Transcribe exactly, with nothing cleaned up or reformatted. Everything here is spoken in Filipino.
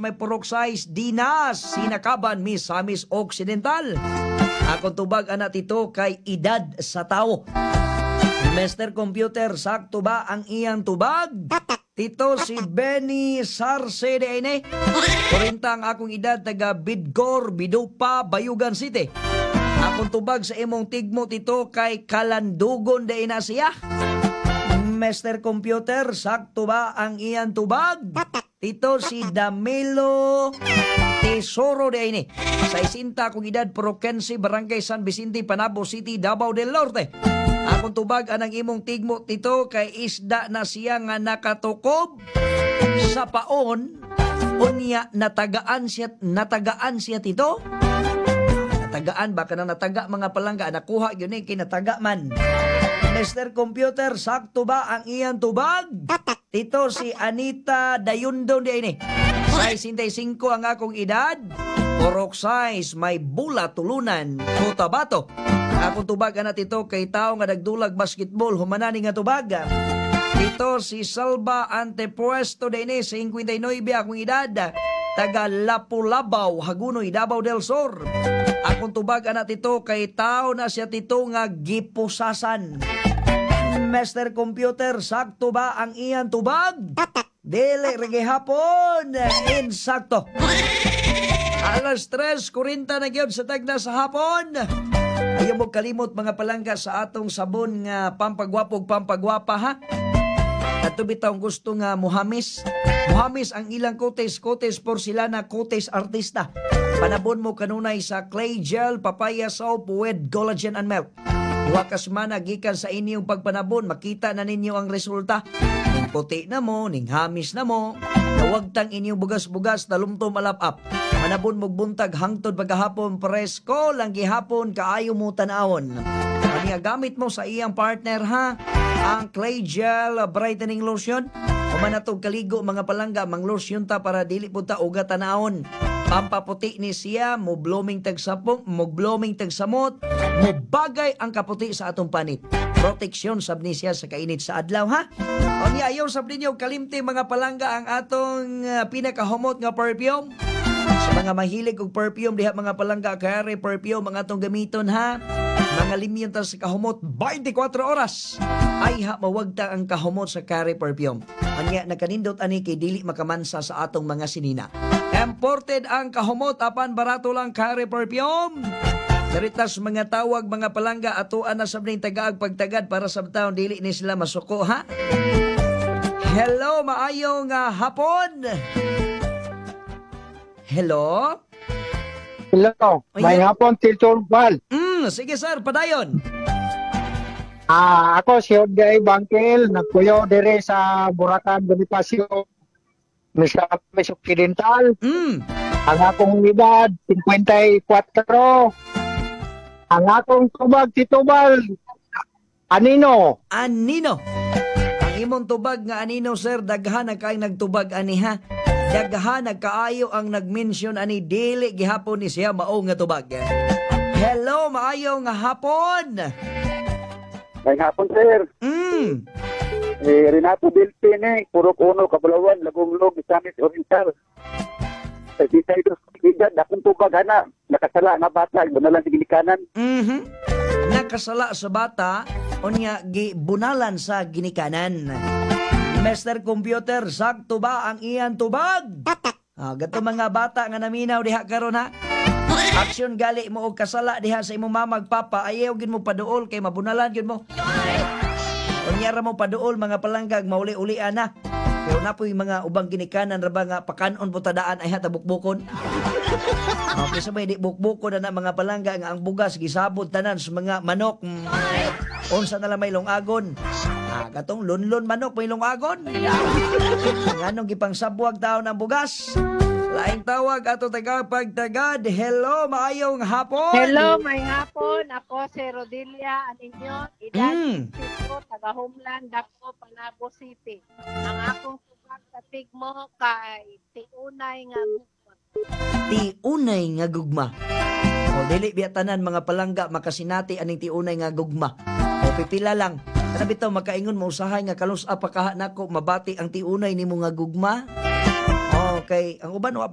may purok size, Dinas, Sinakaban, Misamis Occidental. Akong tubag anak ito kay edad sa tao. Mister Computer, sakto ba ang iyang tubag? Tito si Benny Sarce de Aine. Kurinta ang akong edad, taga Bidgor, Bidupa, Bayugan City. Akong tubag sa imong tigmo tito kay Kalandugon de Ina siya. Mister Computer, sakto ba ang iyang tubag? Tito si Damelo Tesoro de Aine. Sa isinta akong edad, Prokensi, Barangay San Vicente, Panabo City, Davao del Norte. Akong tubag anang imong tigmo tito kay isda na siya nga nakatukob sa paon unya natagaan siya natagaan siya tito. Natagaan baka na nataga mga palangga nakuha gyud ni kinataga man. Mister Computer, sakto ba ang iyang tubag? Tito si Anita Dayundo di ini. sesenta y cinco ang akong edad. Porok size, may bula tulunan, Cotabato. Akong tubag anak ito kay tao nga nagdulag basketball, humanani nga tubag. Ito si Salva Antepuesto de ini, fifty-nine akong edad. Taga Lapu-Labaw, Hagunoy, Davao del Sur. Akong tubag anak ito kay tao na siya tito nga gipusasan. Mister Computer, sakto ba ang iyang tubag? Dili, regihapon. Insakto. Alas tres, kurinta na gyud sa tagna sa hapon. Ayaw mo kalimot mga palangga sa atong sabon nga pampagwapog pampagwapa ha. At bitaw gusto nga muhamis. Muhamis ang ilang kotes, kotes porcelana, kotes artista. Panabon mo kanunay sa clay gel, papaya soap with collagen and milk. Duha ka semana gikan sa inyong pagpanabon, makita na ninyo ang resulta. Ning puti na mo, ning hamis na mo. Nawagtang inyong bugas-bugas, talumtom alap-up. Manabon mo buntag hangtod pagkahapon, presko lang gihapon, kaayo mo tanawon. Kaniya gamit mo sa iyang partner ha, ang clay gel brightening lotion. Kumanatog kaligo mga palangga, mang lotion ta para dili po ta uga tanawon. Pampaputi ni siya, mo blooming tagsapong, mo blooming tagsamot, mo bagay ang kaputi sa atong panit. Proteksyon sab ni siya sa kainit sa adlaw ha. O niya ayaw sab ninyo kalimti mga palangga ang atong uh, pinakahumot nga perfume. Sa mga mahilig og perfume diha mga palangga, kare perfume mga atong gamiton ha. Mga limyon ta sa kahumot twenty-four oras. Ay ha mawagta ang kahumot sa kare perfume. Anya nakanindot ani kay dili makamansa sa atong mga sinina. Imported ang kahumot apan barato lang kare perfume. Daritas mga tawag mga palangga atuan na sabning tagaag pagtagad para sa taon dili ni sila masuko ha. Hello maayong uh, hapon. Hello. Hello. May hapon Tito Val. Mm, sige sir, padayon. Ah, ako si Oday Bangkel, nagpuyo dire sa Buracan, Bonifacio, Misamis Occidental. Mm. Ang akong edad, fifty-four. Ang akong tubag, Tito Val, anino? Anino. Ang imong tubag nga anino sir, daghan na kay nagtubag ani ha. Daghan nagkaayo ang nagmention ani dili gihapon ni siya mao nga tubag. Hello, maayo nga hapon. May hapon, sir. Mm. Eh, Renato Delpine, Purok Uno, Kabulawan, Lagumlog, Misamis Oriental. Sa Bisay dos, edad, akong tubag, hana, nakasala nga bata, bunalan sa ginikanan. Mhm. Nakasala sa bata, unya gibunalan sa ginikanan. Mister Computer, sakto ba ang iyang tubag? Ah, gato mga bata nga naminaw diha karon ha. Aksyon gali mo og kasala diha sa imong mamag papa, ayaw gid mo paduol kay mabunalan gid mo. Unyara mo paduol mga palanggag mauli-ulian na. Pero napoy mga ubang ginikanan ra ba nga pakanon po tadaan ay hata bukbukon. Okay, sabay di bukbukon na mga palangga nga ang bugas gisabot tanan sa mga manok. Mm, unsa na lang may lungagon. Ah, katong lunlon manok may lungagon. Nganong gipang sabwag tao ng bugas. Laing tawag ato tagapagtagad. Hello, maayong hapon. Hello, may hapon. Ako si Rodilia, ang inyong edad Mm. sitro, taga Homeland, Dako, Panabo City. Ang akong tubag sa tigmo kay Tiunay nga gugma. Tiunay nga gugma. O dili biya tanan mga palangga makasinati aning tiunay nga gugma. O pipila lang. Kana bitaw makaingon mo usahay nga kalos apa kaha nako mabati ang tiunay nimo nga gugma. Okay, ang uban wa